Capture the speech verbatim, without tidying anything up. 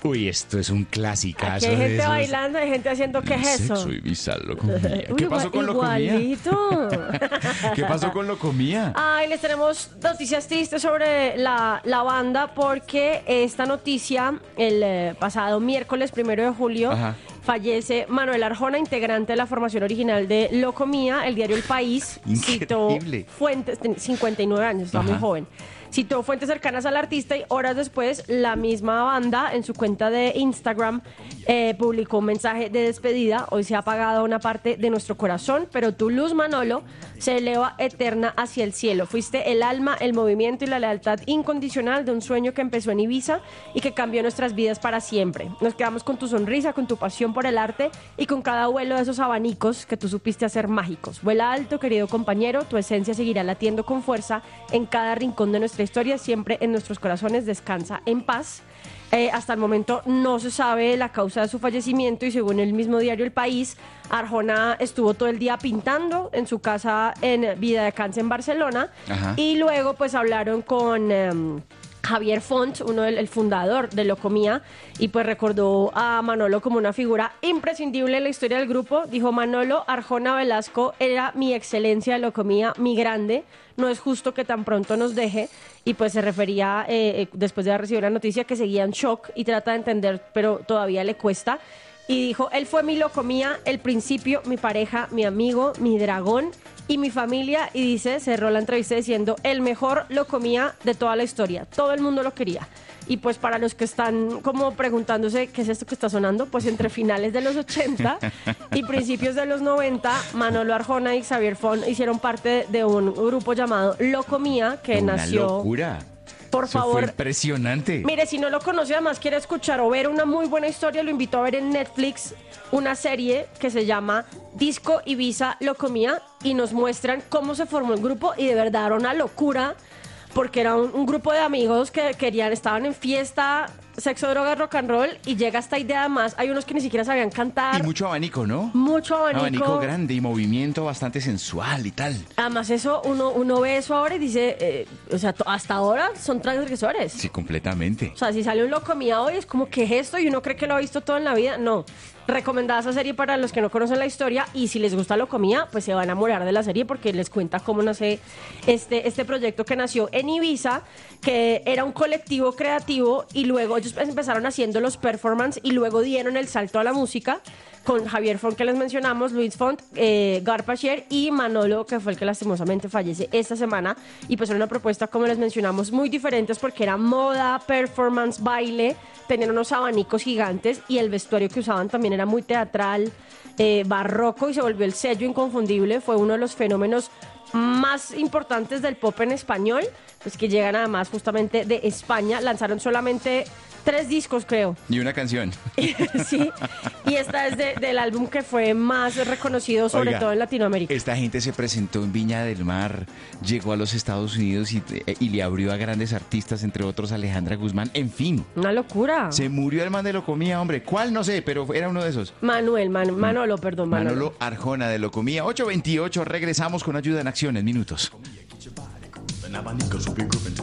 Uy, esto es un clasicazo. Aquí hay de gente esos. bailando, hay gente haciendo, ¿qué es eso? Sexo y visa, locomía. Uy, ¿Qué pasó con locomía? igualito. ¿Qué pasó con locomía? Ay, les tenemos noticias tristes sobre la, la banda porque esta noticia, el eh, pasado miércoles primero de julio, Ajá. fallece Manuel Arjona, integrante de la formación original de Locomía. El diario El País citó Increíble. fuentes, ten- cincuenta y nueve años, está muy Ajá. joven. Citó fuentes cercanas al artista y horas después la misma banda en su cuenta de Instagram eh, publicó un mensaje de despedida. Hoy se ha apagado una parte de nuestro corazón, pero tu luz, Manolo, se eleva eterna hacia el cielo. Fuiste el alma, el movimiento y la lealtad incondicional de un sueño que empezó en Ibiza y que cambió nuestras vidas para siempre. Nos quedamos con tu sonrisa, con tu pasión por el arte y con cada vuelo de esos abanicos que tú supiste hacer mágicos. Vuela alto, querido compañero, tu esencia seguirá latiendo con fuerza en cada rincón de nuestra historia, siempre en nuestros corazones. Descansa en paz. Eh, hasta el momento no se sabe la causa de su fallecimiento y según el mismo diario El País, Arjona estuvo todo el día pintando en su casa en Viladecans en Barcelona. Ajá. Y luego pues hablaron con em, Javier Font, uno del el fundador de Locomía, y pues recordó a Manolo como una figura imprescindible en la historia del grupo. Dijo: Manolo Arjona Velasco era mi excelencia de Locomía, mi grande. No es justo que tan pronto nos deje. Y pues se refería, eh, eh, después de haber recibido la noticia, que seguía en shock y trata de entender, pero todavía le cuesta. Y dijo: él fue mi Locomía, el principio, mi pareja, mi amigo, mi dragón y mi familia. Y dice, cerró la entrevista diciendo: el mejor Locomía de toda la historia. Todo el mundo lo quería. Y pues para los que están como preguntándose qué es esto que está sonando, pues entre finales de los ochenta y principios de los noventa, Manolo Arjona y Xavier Font hicieron parte de un grupo llamado Locomía, que Una nació... locura. Por Eso favor, fue impresionante. mire, si no lo conoce, además quiere escuchar o ver una muy buena historia, lo invito a ver en Netflix una serie que se llama Disco Ibiza Locomía y nos muestran cómo se formó el grupo y de verdad era una locura porque era un, un grupo de amigos que querían, estaban en fiesta, sexo, drogas, rock and roll y llega esta idea. Además, hay unos que ni siquiera sabían cantar. Y mucho abanico, ¿no? Mucho abanico. Abanico grande y movimiento bastante sensual y tal. Además, eso, uno, uno ve eso ahora y dice, eh, o sea, to- hasta ahora son transgresores. Sí, completamente. O sea, si sale un Locomía hoy es como, ¿qué es esto? Y uno cree que lo ha visto todo en la vida. No. Recomendada esa serie para los que no conocen la historia y si les gusta Locomía, pues se van a enamorar de la serie porque les cuenta cómo nace este, este proyecto que nació en Ibiza, que era un colectivo creativo y luego ellos empezaron haciendo los performance y luego dieron el salto a la música con Javier Font, que les mencionamos, Luis Font, eh, Garpacher y Manolo, que fue el que lastimosamente fallece esta semana. Y pues era una propuesta, como les mencionamos, muy diferentes porque era moda, performance, baile, tenían unos abanicos gigantes y el vestuario que usaban también era muy teatral, eh, barroco y se volvió el sello inconfundible. Fue uno de los fenómenos más importantes del pop en español, pues que llegan además justamente de España. Lanzaron solamente tres discos, creo. Y una canción. Sí, y esta es de- del álbum que fue más reconocido, sobre Oiga, todo en Latinoamérica. Esta gente se presentó en Viña del Mar, llegó a los Estados Unidos y, y le abrió a grandes artistas, entre otros Alejandra Guzmán. En fin, Una locura. se murió el man de Locomía, hombre. ¿Cuál? No sé, pero era uno de esos. Manuel, Man- Manolo, perdón, Manolo. Manolo Arjona de Locomía. ocho veintiocho, regresamos con Ayuda en Acción en minutos. An abanico, so be grooving.